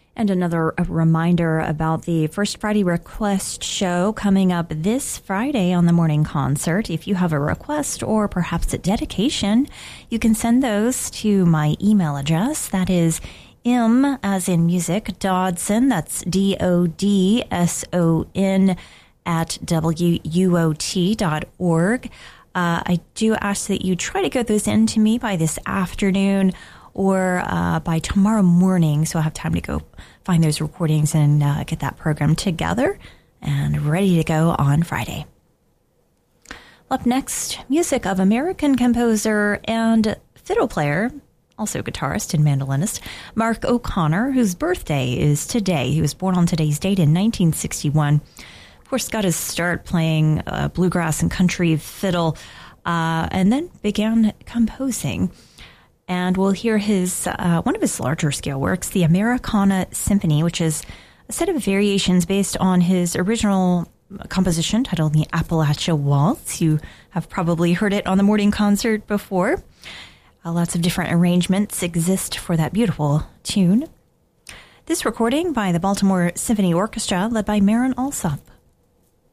And another reminder about the First Friday Request show coming up this Friday on the Morning Concert. If you have a request or perhaps a dedication, you can send those to my email address. That is M as in music, Dodson, that's DODSON at WUOT.org. I do ask that you try to get those in to me by this afternoon or by tomorrow morning, so I'll have time to go find those recordings and get that program together and ready to go on Friday. Up next, music of American composer and fiddle player, also guitarist and mandolinist, Mark O'Connor, whose birthday is today. He was born on today's date in 1961. Of course, got his start playing bluegrass and country fiddle, and then began composing. And we'll hear his one of his larger scale works, the Americana Symphony, which is a set of variations based on his original composition titled the Appalachia Waltz. You have probably heard it on the Morning Concert before. Lots of different arrangements exist for that beautiful tune. This recording by the Baltimore Symphony Orchestra, led by Marin Alsop.